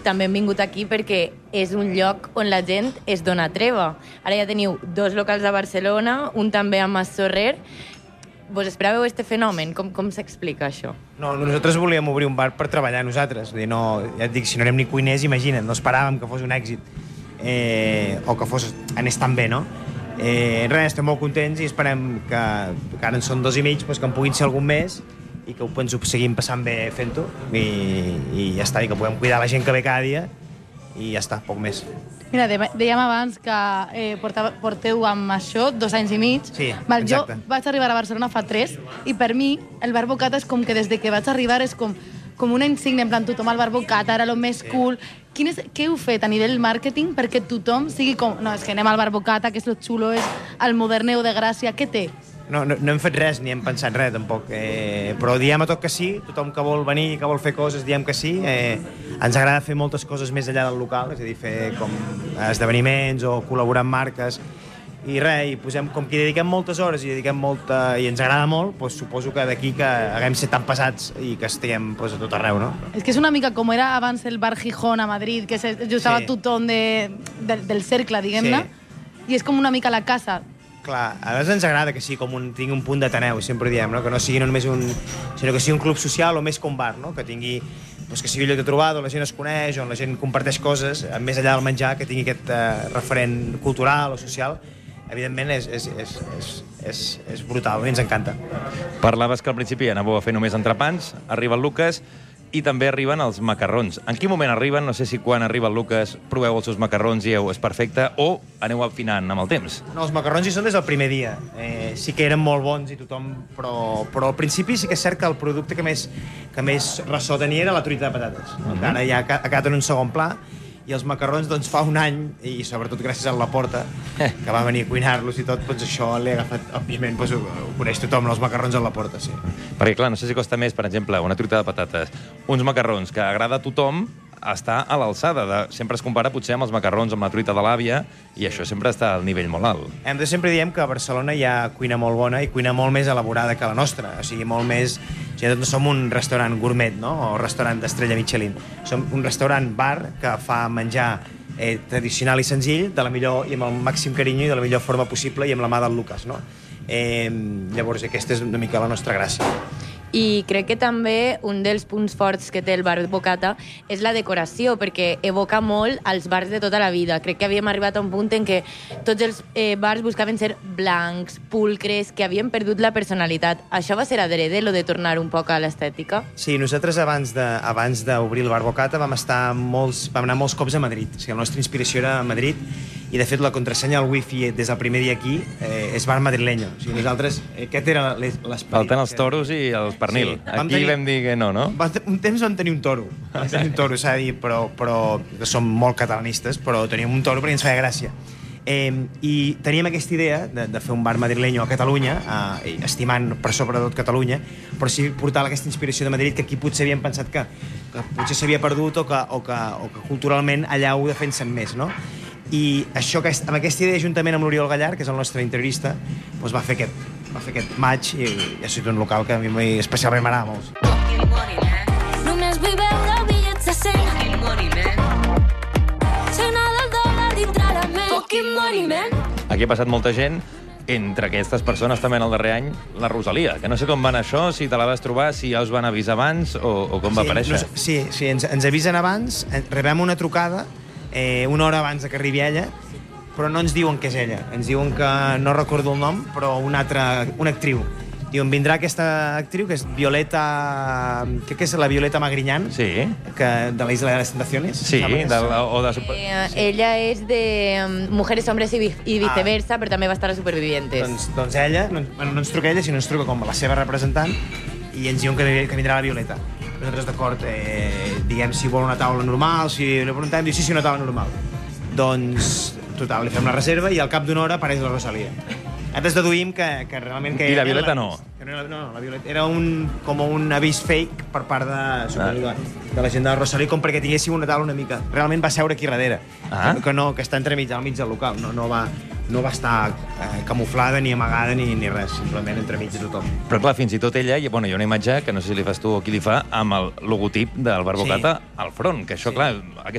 També hem vingut aquí perquè és un lloc on la gent es dona treva. Ara ja teniu 2 locals a Barcelona, un també a Mas Sorrer. Vos esperàveu este fenomen? Com s'explica això? No, nosaltres volíem obrir un bar per treballar nosaltres. No, ja et dic, si no érem ni cuiners, imagina't, no esperàvem que fos un èxit o que anés tan bé, no? Res, estem molt contents i esperem que ara en són 2 i mig, que en puguin ser algun més i que ens ho seguim passant bé fent-ho i ja està, i que puguem cuidar la gent que ve cada dia i ja està, poc més. Mira, dèiem abans que porteu amb això 2 anys i mig. Sí, exacte. Jo vaig arribar a Barcelona fa 3 i per mi el bar Bocata és com que des de que vaig arribar és com una insígnia, en plan tothom al bar Bocata, ara el més cool. Què heu fet a nivell màrqueting perquè tothom sigui com... No, és que anem al bar Bocata, que és lo xulo, és el moderneu de Gràcia. Què té? No hem fet res, ni hem pensat res, tampoc. Però diem a tot que sí, tothom que vol venir, que vol fer coses, diem que sí. Ens agrada fer moltes coses més enllà del local, és a dir, fer com esdeveniments o col·laborar amb marques. I res, com que hi dediquem moltes hores i ens agrada molt, suposo que d'aquí que haguem ser tan pesats i que estiguem a tot arreu, no? És que és una mica com era abans el bar Gijón a Madrid, que estava tothom del cercle, diguem-ne, i és com una mica la casa. Clar, a vegades ens agrada que sigui tingui un punt d'Ateneu, sempre diem, no? Que no sigui només sinó que sigui un club social o més que un bar, no? Que tingui, que sigui un lloc de trobada on la gent es coneix, on la gent comparteix coses, més enllà del menjar, que tingui aquest referent cultural o social. Evidentment és brutal, ens encanta. Parlaves que al principi anàveu a fer només entrepans, arriba el Lucas i també arriben els macarrons. En quin moment arriben? No sé si quan arriba el Lucas proveu els seus macarrons i és perfecte o aneu afinant amb el temps? No, els macarrons hi són des del primer dia. Sí que eren molt bons i tothom, però al principi sí que és cert que el producte que més ressò tenia era la truita de patates. Ara ja ha quedat en un segon pla. I els macarrons, doncs, fa un any, i sobretot gràcies a la Porta, que va venir a cuinar-los i tot, doncs això l'he agafat, òbviament, ho coneix tothom, els macarrons a la Porta, sí. Perquè, clar, no sé si costa més, per exemple, una truita de patates, uns macarrons que agrada a tothom, està a l'alçada. Sempre es compara, potser, amb els macarrons, amb la truita de l'àvia, i això sempre està al nivell molt alt. Sempre diem que a Barcelona hi ha cuina molt bona i cuina molt més elaborada que la nostra, o sigui, molt més... No som un restaurant gourmet, no? O restaurant d'estrella Michelin. Som un restaurant-bar que fa menjar tradicional i senzill, de la millor i amb el màxim carinyo i de la millor forma possible i amb la mà del Lucas, no? Llavors, aquesta és una mica la nostra gràcia. I crec que també un dels punts forts que té el bar Bocata és la decoració, perquè evoca molt als bars de tota la vida. Crec que havíem arribat a un punt en què tots els bars buscaven ser blancs, pulcres, que havien perdut la personalitat. Això va ser adrede, lo de tornar un poc a l'estètica? Sí, nosaltres abans d'obrir el bar Bocata vam anar molts cops a Madrid. O sigui, la nostra inspiració era a Madrid i, de fet, la contrasenya del wifi des del primer dia aquí és bar madrileño. O sigui, nosaltres, aquest era l'esperit. Falten els toros i els pernil. Sí, aquí vam dir que no? Un temps vam tenir un toro. S'ha de dir, però som molt catalanistes, però teníem un toro perquè ens feia gràcia. I teníem aquesta idea de fer un bar madrileño a Catalunya, estimant per sobretot Catalunya, però sí portar aquesta inspiració de Madrid, que aquí potser havíem pensat que potser s'havia perdut o que culturalment allà ho defensen més, no? I això, amb aquesta idea, juntament amb l'Oriol Gallar, que és el nostre interiorista, va fer aquest match i ha sigut un local que a mi especialment m'agrada molt. Només vull veure bitllets de 100. Sonada el dòlar dintre la ment. Aquí ha passat molta gent. Entre aquestes persones també en el darrer any la Rosalia, que no sé com va anar això, si te la vas trobar, si ja us van avisar abans o com va aparèixer. Sí, ens avisen abans, rebem una trucada una hora abans que arribi ella, però no ens diuen que és ella. Ens diuen que, no recordo el nom, però una actriu. Diuen, vindrà aquesta actriu, que és Violeta... Crec que és la Violeta Magriñán, sí, de la Isla de las Tentaciones. Sí, ella és de Mujeres, Hombres i Viceversa, però també va estar a Supervivientes. Doncs ella, no ens truca ella, sinó ens truca com la seva representant, i ens diuen que vindrà la Violeta. Nosaltres, d'acord, diguem si vol una taula normal, si li preguntem, diu sí, una taula normal. Doncs, total, li fem la reserva i al cap d'una hora apareix la Rosalia. Nosaltres deduïm que realment... I la Violeta no? No, la Violeta era com un avís fake per part de la gent de Rosalí, com perquè tinguéssim una taula una mica... Realment va seure aquí darrere, que està entremig, al mig del local. No va estar camuflada, ni amagada, ni res, simplement entremig de tothom. Però clar, fins i tot ella, hi ha una imatge, que no sé si li fas tu o qui li fa, amb el logotip del Bar Bocata al front, que això, clar,